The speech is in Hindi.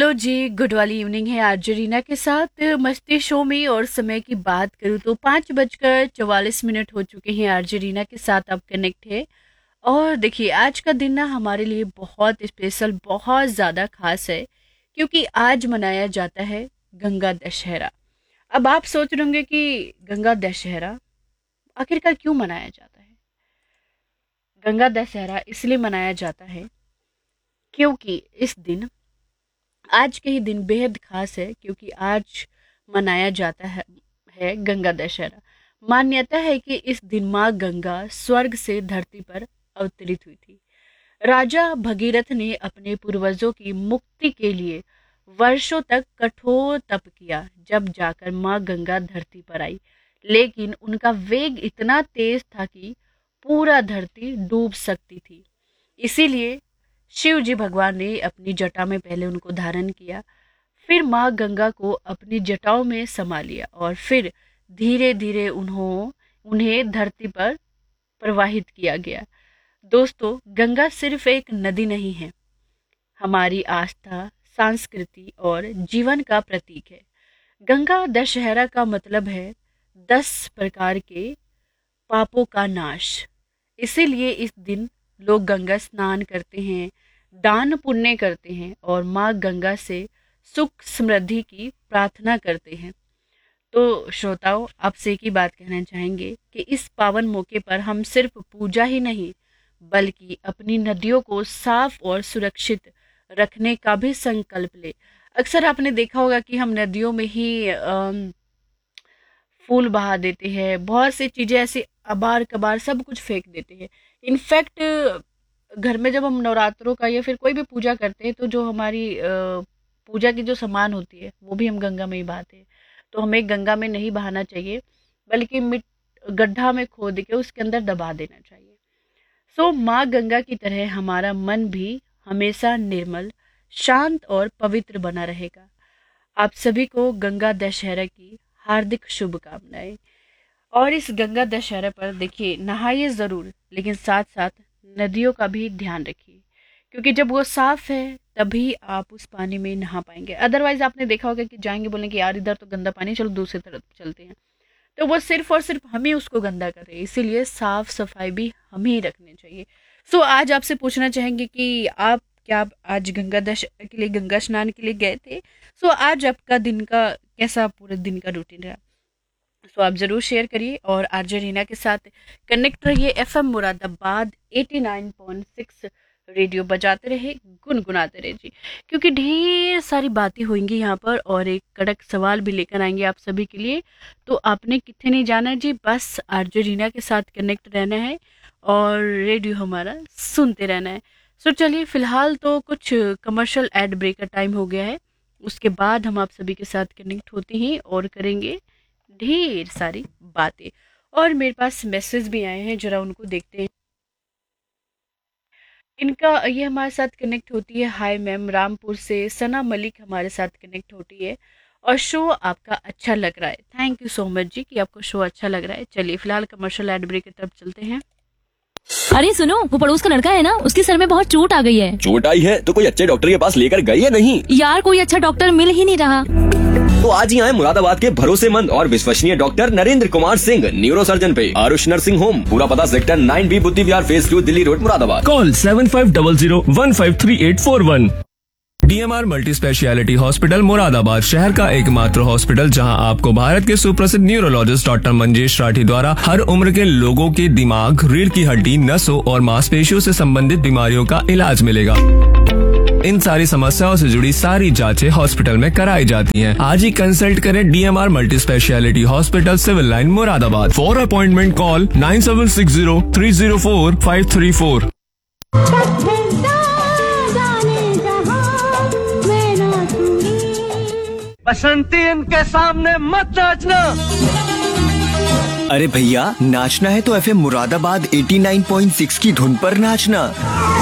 हेलो जी, गुड वाली इवनिंग है आज रीना के साथ मस्ती शो में। और समय की बात करूँ तो 5:44 हो चुके हैं। आरजे रीना के साथ आप कनेक्ट है। और देखिए, आज का दिन ना हमारे लिए बहुत स्पेशल, बहुत ज़्यादा खास है, क्योंकि आज मनाया जाता है गंगा दशहरा। अब आप सोच रहे होंगे कि गंगा दशहरा आखिरकार क्यों मनाया जाता है। गंगा दशहरा इसलिए मनाया जाता है क्योंकि इस दिन, आज के ही दिन बेहद खास है, क्योंकि आज मनाया जाता है गंगा दशहरा। मान्यता है कि इस दिन माँ गंगा स्वर्ग से धरती पर अवतरित हुई थी। राजा भगीरथ ने अपने पूर्वजों की मुक्ति के लिए वर्षों तक कठोर तप किया, जब जाकर माँ गंगा धरती पर आई। लेकिन उनका वेग इतना तेज था कि पूरा धरती डूब सकती थी। इसीलिए शिव जी भगवान ने अपनी जटा में पहले उनको धारण किया, फिर माँ गंगा को अपनी जटाओं में समा लिया, और फिर धीरे धीरे उन्हें धरती पर प्रवाहित किया गया। दोस्तों, गंगा सिर्फ एक नदी नहीं है, हमारी आस्था, संस्कृति और जीवन का प्रतीक है। गंगा दशहरा का मतलब है 10 प्रकार के पापों का नाश। इसीलिए इस दिन लोग गंगा स्नान करते हैं, दान पुण्य करते हैं और माँ गंगा से सुख समृद्धि की प्रार्थना करते हैं। तो श्रोताओं, आपसे एक ही बात कहना चाहेंगे कि इस पावन मौके पर हम सिर्फ पूजा ही नहीं, बल्कि अपनी नदियों को साफ और सुरक्षित रखने का भी संकल्प ले। अक्सर आपने देखा होगा कि हम नदियों में ही फूल बहा देते हैं, बहुत सी चीजें ऐसी अबार कबार सब कुछ फेंक देते हैं। इनफैक्ट घर में जब हम नवरात्रों का या फिर कोई भी पूजा करते हैं, तो जो हमारी पूजा की जो सामान होती है वो भी हम गंगा में ही बहाते हैं। तो हमें गंगा में नहीं बहाना चाहिए, बल्कि गड्ढा में खोद के उसके अंदर दबा देना चाहिए। सो माँ गंगा की तरह हमारा मन भी हमेशा निर्मल, शांत और पवित्र बना रहेगा। आप सभी को गंगा दशहरा की हार्दिक शुभकामनाएं। और इस गंगा दशहरा पर देखिए, नहाइए ज़रूर, लेकिन साथ साथ नदियों का भी ध्यान रखिए, क्योंकि जब वो साफ है तभी आप उस पानी में नहा पाएंगे। अदरवाइज आपने देखा होगा कि जाएंगे, बोलेंगे कि यार इधर तो गंदा पानी, चलो दूसरी तरफ चलते हैं, तो वो सिर्फ और सिर्फ हम ही उसको गंदा कर रहे हैं। इसीलिए साफ सफाई भी हम ही रखनी चाहिए। सो आज आपसे पूछना चाहेंगे कि आप आज गंगा दशहरा के लिए, गंगा स्नान के लिए गए थे? सो आज आपका दिन का कैसा, पूरे दिन का रूटीन रहा? सो आप जरूर शेयर करिए और आरजे रीना के साथ कनेक्ट रहिए। एफएम मुरादाबाद 89.6 रेडियो बजाते रहे, गुनगुनाते रहे जी, क्योंकि ढेर सारी बातें होंगी यहाँ पर, और एक कड़क सवाल भी लेकर आएंगे आप सभी के लिए। तो आपने कितने नहीं जाना जी, बस आरजे रीना के साथ कनेक्ट रहना है और रेडियो हमारा सुनते रहना है। सो चलिए, फिलहाल तो कुछ कमर्शियल एड ब्रेक का टाइम हो गया है, उसके बाद हम आप सभी के साथ कनेक्ट होते हैं और करेंगे ढेर सारी बातें। और मेरे पास मैसेज भी आए हैं, जरा उनको देखते हैं। इनका, ये हमारे साथ कनेक्ट होती है। हाय मैम, रामपुर से सना मलिक हमारे साथ कनेक्ट होती है, और शो आपका अच्छा लग रहा है। थैंक यू सो मच जी कि आपको शो अच्छा लग रहा है। चलिए फिलहाल कमर्शियल एड ब्रेक की तरफ चलते हैं। अरे सुनो, वो पड़ोस का लड़का है ना, उसके सर में बहुत चोट आ गई है। चोट आई है तो कोई अच्छे डॉक्टर के पास लेकर गई है? नहीं यार, कोई अच्छा डॉक्टर मिल ही नहीं रहा। तो आज ही आए मुरादाबाद के भरोसेमंद और विश्वसनीय doctor Narendra Kumar Singh, neuro surgeon पे आरुष नर्सिंग होम। पूरा पता सेक्टर 9B बुद्धि विहार phase 2 Delhi road Moradabad. Call 7500153841। DMR multi speciality hospital Moradabad शहर का एकमात्र हॉस्पिटल, जहां आपको भारत के सुप्रसिद्ध न्यूरोलॉजिस्ट डॉक्टर मंजेश राठी द्वारा हर उम्र के लोगों के दिमाग, रीढ़ की हड्डी, नसों और मांसपेशियों से संबंधित बीमारियों का इलाज मिलेगा। इन सारी समस्याओं से जुड़ी सारी जांचें हॉस्पिटल में कराई जाती हैं। आज ही कंसल्ट करें DMR multi speciality hospital, civil line Moradabad. For appointment call 9760304534। बसंती इनके सामने मत नाचना। अरे भैया, नाचना है तो FM मुरादाबाद 89.6 की धुन पर नाचना।